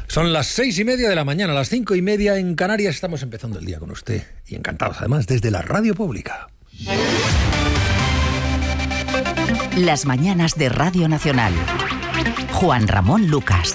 Son las 6:30 de la mañana, las 5:30 en Canarias. Estamos empezando el día con usted y encantados, además, desde la radio pública. Las mañanas de Radio Nacional. Juan Ramón Lucas.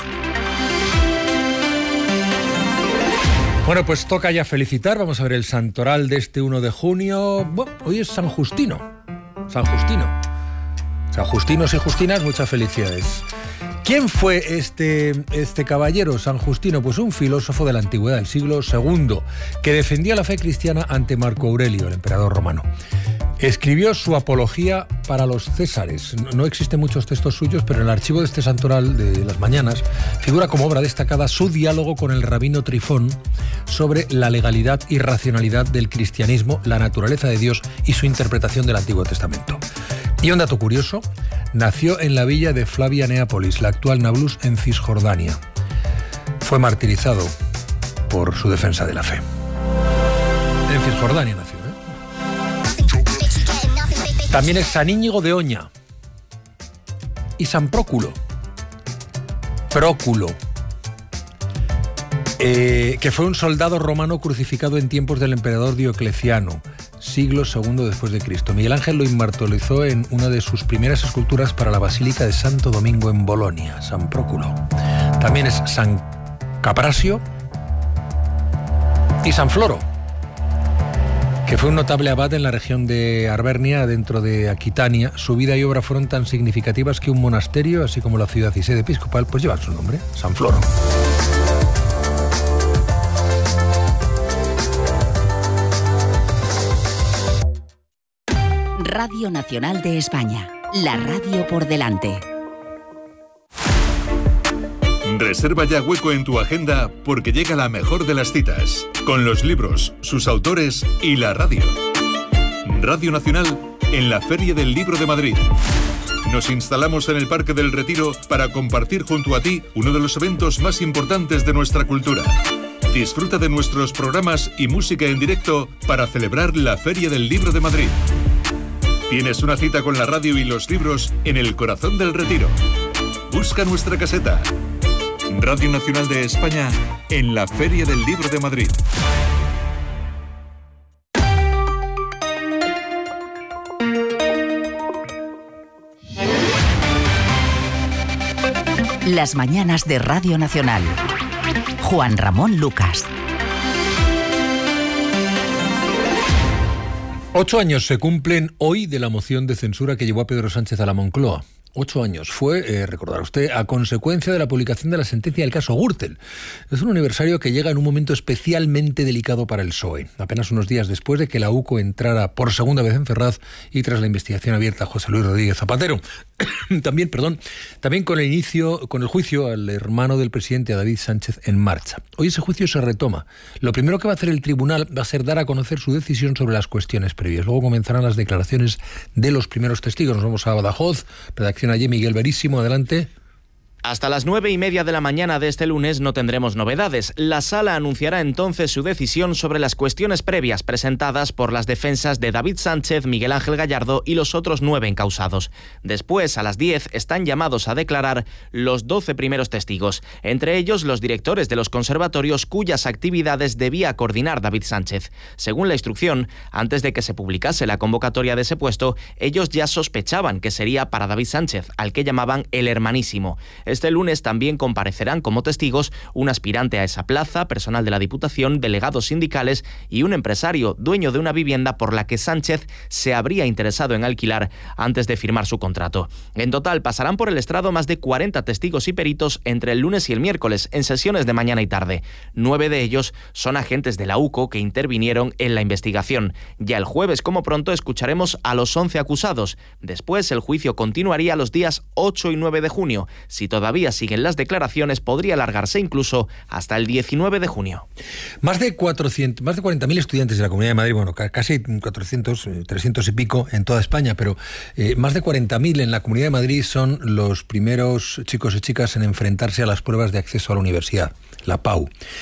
Bueno, pues toca ya felicitar. Vamos a ver el santoral de este 1 de junio. Bueno, hoy es San Justino. San Justinos y Justinas, muchas felicidades. ¿Quién fue este caballero, San Justino? Pues un filósofo de la antigüedad, del siglo II, que defendía la fe cristiana ante Marco Aurelio, el emperador romano. Escribió su Apología para los Césares. No existen muchos textos suyos, pero en el archivo de este santoral de las mañanas figura como obra destacada su diálogo con el rabino Trifón sobre la legalidad y racionalidad del cristianismo, la naturaleza de Dios y su interpretación del Antiguo Testamento. Y un dato curioso, nació en la villa de Flavia Neápolis, la actual Nablus, en Cisjordania. Fue martirizado por su defensa de la fe. En Cisjordania nació, También es San Íñigo de Oña y San Próculo, que fue un soldado romano crucificado en tiempos del emperador Diocleciano, siglo II después de Cristo. Miguel Ángel lo inmortalizó en una de sus primeras esculturas para la Basílica de Santo Domingo en Bolonia, San Próculo. También es San Caprasio y San Floro, que fue un notable abad en la región de Arvernia, dentro de Aquitania. Su vida y obra fueron tan significativas que un monasterio, así como la ciudad y sede episcopal, pues llevan su nombre, San Floro. Radio Nacional de España, la radio por delante. Reserva ya hueco en tu agenda porque llega la mejor de las citas, con los libros, sus autores y la radio. Radio Nacional en la Feria del Libro de Madrid. Nos instalamos en el Parque del Retiro para compartir junto a ti uno de los eventos más importantes de nuestra cultura. Disfruta de nuestros programas y música en directo para celebrar la Feria del Libro de Madrid. Tienes una cita con la radio y los libros en el corazón del Retiro. Busca nuestra caseta. Radio Nacional de España en la Feria del Libro de Madrid. Las mañanas de Radio Nacional. Juan Ramón Lucas. 8 años se cumplen hoy de la moción de censura que llevó a Pedro Sánchez a la Moncloa. 8 años. Fue, recordará usted, a consecuencia de la publicación de la sentencia del caso Gürtel. Es un aniversario que llega en un momento especialmente delicado para el PSOE, apenas unos días después de que la UCO entrara por segunda vez en Ferraz y tras la investigación abierta a José Luis Rodríguez Zapatero. También con el juicio al hermano del presidente, a David Sánchez, en marcha. Hoy ese juicio se retoma. Lo primero que va a hacer el tribunal va a ser dar a conocer su decisión sobre las cuestiones previas. Luego comenzarán las declaraciones de los primeros testigos. Nos vamos a Badajoz, redacción allí, Miguel Verísimo, adelante. Hasta las 9:30 de la mañana de este lunes no tendremos novedades. La Sala anunciará entonces su decisión sobre las cuestiones previas presentadas por las defensas de David Sánchez, Miguel Ángel Gallardo y los otros 9 encausados. Después, a las 10, están llamados a declarar los 12 primeros testigos, entre ellos los directores de los conservatorios cuyas actividades debía coordinar David Sánchez. Según la instrucción, antes de que se publicase la convocatoria de ese puesto, ellos ya sospechaban que sería para David Sánchez, al que llamaban el hermanísimo. Este lunes también comparecerán como testigos un aspirante a esa plaza, personal de la Diputación, delegados sindicales y un empresario, dueño de una vivienda por la que Sánchez se habría interesado en alquilar antes de firmar su contrato. En total pasarán por el estrado más de 40 testigos y peritos entre el lunes y el miércoles, en sesiones de mañana y tarde. 9 de ellos son agentes de la UCO que intervinieron en la investigación. Ya el jueves, como pronto, escucharemos a los 11 acusados. Después, el juicio continuaría los días 8 y 9 de junio. Si todavía siguen las declaraciones, podría alargarse incluso hasta el 19 de junio. Más de 40.000 estudiantes de la Comunidad de Madrid, bueno, casi 400, 300 y pico en toda España, pero más de 40.000 en la Comunidad de Madrid son los primeros chicos y chicas en enfrentarse a las pruebas de acceso a la universidad, la PAU.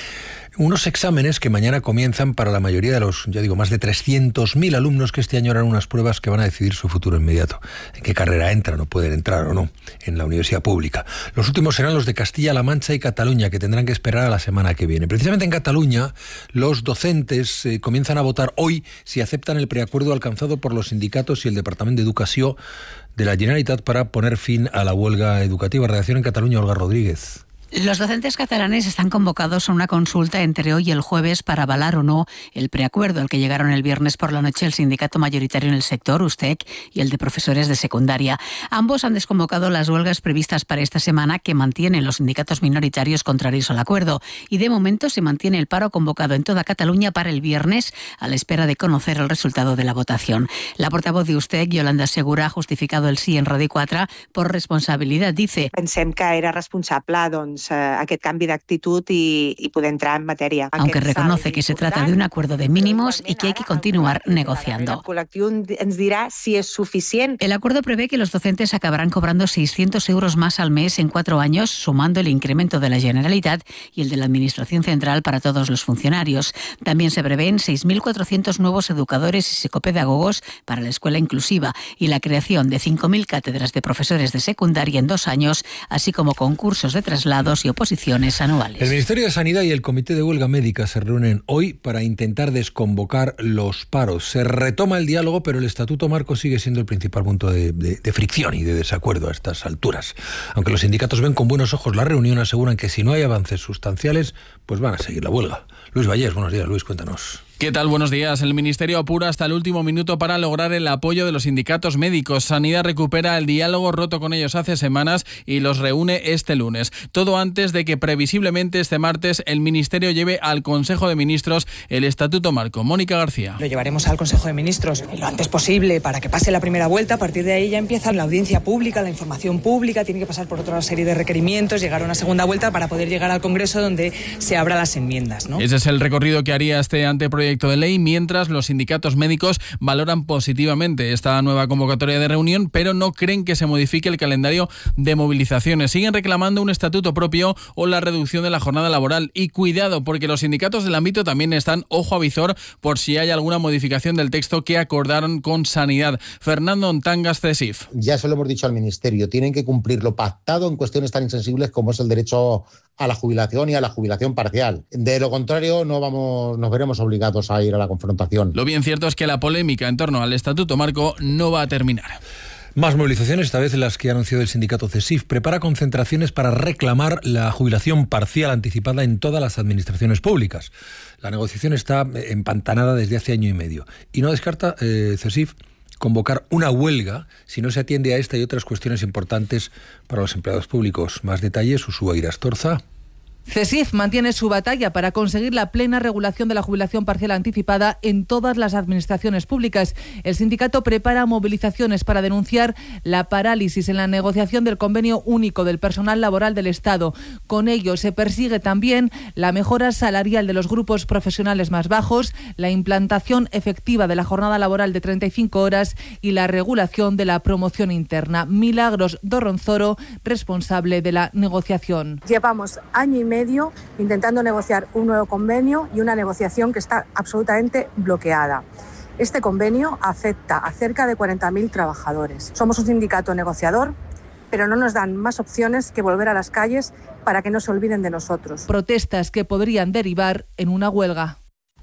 Unos exámenes que mañana comienzan para la mayoría de los, ya digo, más de 300.000 alumnos que este año harán unas pruebas que van a decidir su futuro inmediato. En qué carrera entran o pueden entrar o no en la universidad pública. Los últimos serán los de Castilla-La Mancha y Cataluña, que tendrán que esperar a la semana que viene. Precisamente en Cataluña, los docentes comienzan a votar hoy si aceptan el preacuerdo alcanzado por los sindicatos y el Departamento de Educación de la Generalitat para poner fin a la huelga educativa. Redacción en Cataluña, Olga Rodríguez. Los docentes catalanes están convocados a una consulta entre hoy y el jueves para avalar o no el preacuerdo al que llegaron el viernes por la noche el sindicato mayoritario en el sector, USTEC, y el de profesores de secundaria. Ambos han desconvocado las huelgas previstas para esta semana que mantienen los sindicatos minoritarios contrarios al acuerdo. Y de momento se mantiene el paro convocado en toda Cataluña para el viernes a la espera de conocer el resultado de la votación. La portavoz de USTEC, Yolanda Segura, ha justificado el sí en Radio 4 por responsabilidad. Dice: pensem que era responsable aquest canvi d'actitud i poder entrar en matèria. Aunque reconoce que se trata de un acuerdo de mínimos y que hay que continuar negociando. El col·lectiu ens dirà si és suficient. El acuerdo prevé que los docentes acabarán cobrando 600 euros más al mes en 4 años, sumando el incremento de la Generalitat y el de la Administración Central para todos los funcionarios. También se prevén 6.400 nuevos educadores y psicopedagogos para la escuela inclusiva y la creación de 5.000 cátedras de profesores de secundaria en 2 años, así como concursos de traslados y oposiciones anuales. El Ministerio de Sanidad y el Comité de Huelga Médica se reúnen hoy para intentar desconvocar los paros. Se retoma el diálogo, pero el Estatuto Marco sigue siendo el principal punto de fricción y de desacuerdo a estas alturas. Aunque los sindicatos ven con buenos ojos la reunión, aseguran que si no hay avances sustanciales, pues van a seguir la huelga. Luis Vallés, buenos días. Luis, cuéntanos. ¿Qué tal? Buenos días. El Ministerio apura hasta el último minuto para lograr el apoyo de los sindicatos médicos. Sanidad recupera el diálogo roto con ellos hace semanas y los reúne este lunes. Todo antes de que previsiblemente este martes el Ministerio lleve al Consejo de Ministros el Estatuto Marco. Mónica García. Lo llevaremos al Consejo de Ministros lo antes posible para que pase la primera vuelta. A partir de ahí ya empieza la audiencia pública, la información pública. Tiene que pasar por otra serie de requerimientos, llegar a una segunda vuelta para poder llegar al Congreso donde se abran las enmiendas, ¿no? Ese es el recorrido que haría este anteproyecto de ley, mientras los sindicatos médicos valoran positivamente esta nueva convocatoria de reunión, pero no creen que se modifique el calendario de movilizaciones. Siguen reclamando un estatuto propio o la reducción de la jornada laboral. Y cuidado, porque los sindicatos del ámbito también están ojo a visor por si hay alguna modificación del texto que acordaron con Sanidad. Fernando Ontangas, CESIF. Ya se lo hemos dicho al Ministerio, tienen que cumplir lo pactado en cuestiones tan insensibles como es el derecho a la jubilación y a la jubilación parcial. De lo contrario, nos veremos obligados a ir a la confrontación. Lo bien cierto es que la polémica en torno al Estatuto Marco no va a terminar. Más movilizaciones, esta vez las que ha anunciado el sindicato CESIF. Prepara concentraciones para reclamar la jubilación parcial anticipada en todas las administraciones públicas. La negociación está empantanada desde hace año y medio. Y no descarta CESIF convocar una huelga si no se atiende a esta y otras cuestiones importantes para los empleados públicos. Más detalles, Usúa Irastorza. CESIF mantiene su batalla para conseguir la plena regulación de la jubilación parcial anticipada en todas las administraciones públicas. El sindicato prepara movilizaciones para denunciar la parálisis en la negociación del convenio único del personal laboral del Estado. Con ello se persigue también la mejora salarial de los grupos profesionales más bajos, la implantación efectiva de la jornada laboral de 35 horas y la regulación de la promoción interna. Milagros Dorronzoro, responsable de la negociación. Llevamos año y medio intentando negociar un nuevo convenio y una negociación que está absolutamente bloqueada. Este convenio afecta a cerca de 40.000 trabajadores. Somos un sindicato negociador, pero no nos dan más opciones que volver a las calles para que no se olviden de nosotros. Protestas que podrían derivar en una huelga.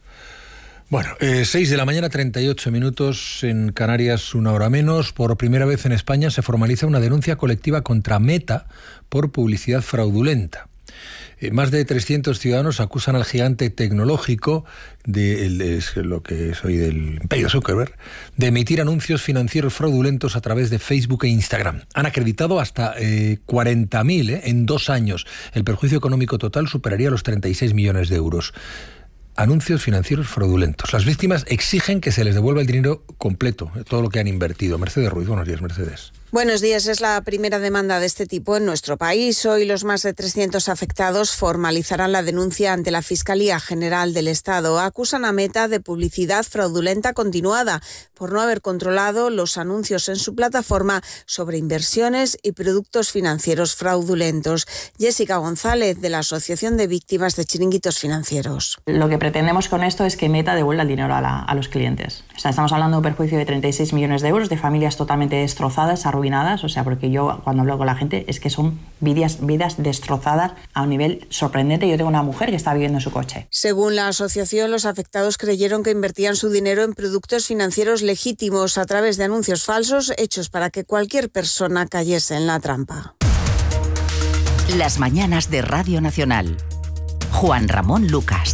Bueno, 6 de la mañana, 38 minutos en Canarias, 1 hora menos. Por primera vez en España se formaliza una denuncia colectiva contra Meta por publicidad fraudulenta. Más de 300 ciudadanos acusan al gigante tecnológico del imperio Zuckerberg de emitir anuncios financieros fraudulentos a través de Facebook e Instagram. Han acreditado hasta 40.000 en 2 años. El perjuicio económico total superaría los 36 millones de euros. Anuncios financieros fraudulentos. Las víctimas exigen que se les devuelva el dinero completo, todo lo que han invertido. Mercedes Ruiz, buenos días, Mercedes. Buenos días. Es la primera demanda de este tipo en nuestro país. Hoy los más de 300 afectados formalizarán la denuncia ante la Fiscalía General del Estado. Acusan a Meta de publicidad fraudulenta continuada por no haber controlado los anuncios en su plataforma sobre inversiones y productos financieros fraudulentos. Jessica González, de la Asociación de Víctimas de Chiringuitos Financieros. Lo que pretendemos con esto es que Meta devuelva el dinero a los clientes. O sea, estamos hablando de un perjuicio de 36 millones de euros, de familias totalmente destrozadas, arruinadas. O sea, porque yo cuando hablo con la gente es que son vidas destrozadas a un nivel sorprendente. Yo tengo una mujer que está viviendo en su coche. Según la asociación, los afectados creyeron que invertían su dinero en productos financieros legítimos a través de anuncios falsos hechos para que cualquier persona cayese en la trampa. Las mañanas de Radio Nacional. Juan Ramón Lucas.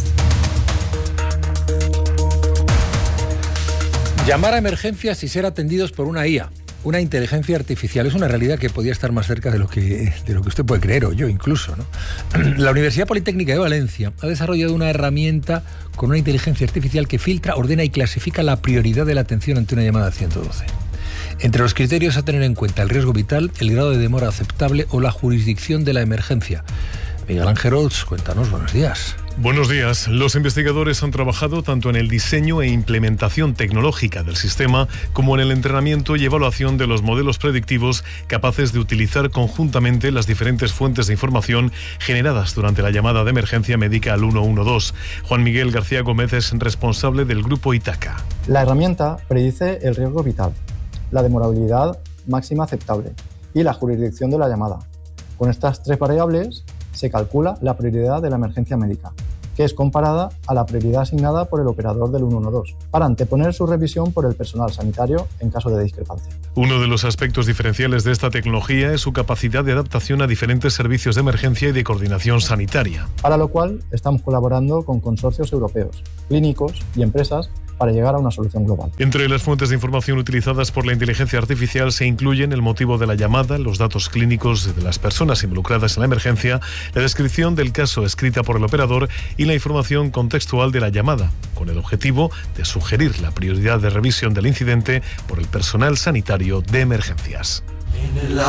Llamar a emergencias y ser atendidos por una IA, una inteligencia artificial, es una realidad que podía estar más cerca de lo que usted puede creer, o yo incluso, ¿no? La Universidad Politécnica de Valencia ha desarrollado una herramienta con una inteligencia artificial que filtra, ordena y clasifica la prioridad de la atención ante una llamada 112. Entre los criterios a tener en cuenta el riesgo vital, el grado de demora aceptable o la jurisdicción de la emergencia. Miguel Ángel Ots, cuéntanos, buenos días. Buenos días. Los investigadores han trabajado tanto en el diseño e implementación tecnológica del sistema como en el entrenamiento y evaluación de los modelos predictivos capaces de utilizar conjuntamente las diferentes fuentes de información generadas durante la llamada de emergencia médica al 112. Juan Miguel García Gómez es responsable del grupo Itaca. La herramienta predice el riesgo vital, la demorabilidad máxima aceptable y la jurisdicción de la llamada. Con estas tres variables se calcula la prioridad de la emergencia médica, que es comparada a la prioridad asignada por el operador del 112, para anteponer su revisión por el personal sanitario en caso de discrepancia. Uno de los aspectos diferenciales de esta tecnología es su capacidad de adaptación a diferentes servicios de emergencia y de coordinación sanitaria. Para lo cual estamos colaborando con consorcios europeos, clínicos y empresas para llegar a una solución global. Entre las fuentes de información utilizadas por la inteligencia artificial se incluyen el motivo de la llamada, los datos clínicos de las personas involucradas en la emergencia, la descripción del caso escrita por el operador y la información contextual de la llamada, con el objetivo de sugerir la prioridad de revisión del incidente por el personal sanitario de emergencias.